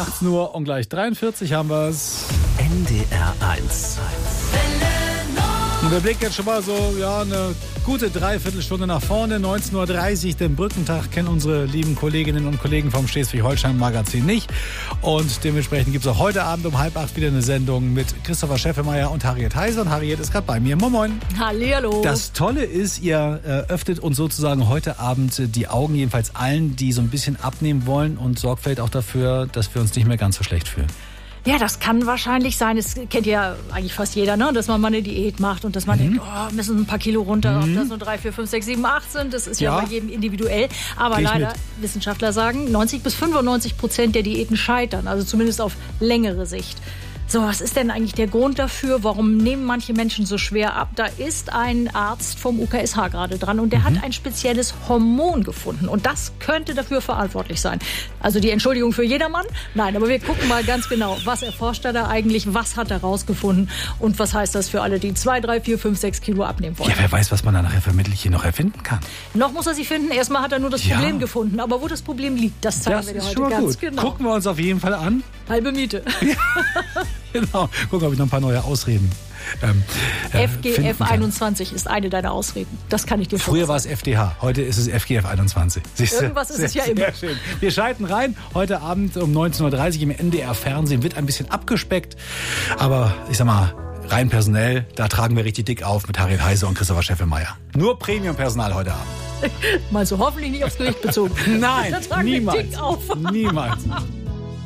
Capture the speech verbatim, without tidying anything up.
achtzehn Uhr und gleich dreiundvierzig haben wir es. N D R eins. Und der Blick jetzt schon mal so, ja, eine gute Dreiviertelstunde nach vorne. neunzehn Uhr dreißig, den Brückentag, kennen unsere lieben Kolleginnen und Kollegen vom Schleswig-Holstein-Magazin nicht. Und dementsprechend gibt es auch heute Abend um halb acht wieder eine Sendung mit Christopher Scheffemeier und Harriet Heise. Und Harriet ist gerade bei mir. Moin Moin. Hallihallo. Das Tolle ist, ihr äh, öffnet uns sozusagen heute Abend äh, die Augen, jedenfalls allen, die so ein bisschen abnehmen wollen, und sorgt vielleicht auch dafür, dass wir uns nicht mehr ganz so schlecht fühlen. Ja, das kann wahrscheinlich sein. Das kennt ja eigentlich fast jeder, ne? Dass man mal eine Diät macht und dass man mhm. denkt, oh, müssen ein paar Kilo runter, mhm. ob das nur drei, vier, fünf, sechs, sieben, acht sind. Das ist ja, ja bei jedem individuell. Aber leider, mit. Wissenschaftler sagen, neunzig bis fünfundneunzig Prozent der Diäten scheitern. Also zumindest auf längere Sicht. So, was ist denn eigentlich der Grund dafür? Warum nehmen manche Menschen so schwer ab? Da ist ein Arzt vom U K S H gerade dran und der mhm. hat ein spezielles Hormon gefunden. Und das könnte dafür verantwortlich sein. Also die Entschuldigung für jedermann? Nein, aber wir gucken mal ganz genau, was erforscht er da eigentlich? Was hat er rausgefunden? Und was heißt das für alle, die zwei, drei, vier, fünf, sechs Kilo abnehmen wollen? Ja, wer weiß, was man da nachher für Mittel hier noch erfinden kann. Noch muss er sie finden. Erstmal hat er nur das ja. Problem gefunden. Aber wo das Problem liegt, das zeigen das wir dir ist heute schon mal ganz gut. genau. Gucken wir uns auf jeden Fall an. Halbe Miete. Genau. Gucken, ob ich noch ein paar neue Ausreden ähm, äh, F G F einundzwanzig ist eine deiner Ausreden. Das kann ich dir Früher war es F D H, heute ist es F G F einundzwanzig. Siehste? Irgendwas ist sehr, es ja immer. Sehr schön. Wir schalten rein. Heute Abend um neunzehn Uhr dreißig im N D R Fernsehen. Wird ein bisschen abgespeckt. Aber ich sag mal, rein personell, da tragen wir richtig dick auf mit Harriet Heise und Christopher Scheffemeier. Nur Premium-Personal heute Abend. Mal so hoffentlich nicht aufs Gericht bezogen. Nein, da tragen niemals. wir dick auf. Niemals.